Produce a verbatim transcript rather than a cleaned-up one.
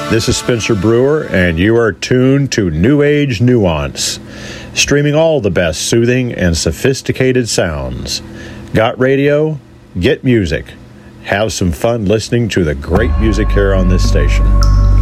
This is Spencer Brewer, and you are tuned to New Age Nuance, streaming all the best soothing and sophisticated sounds. Got radio? Get music. Have some fun listening to the great music here on this station.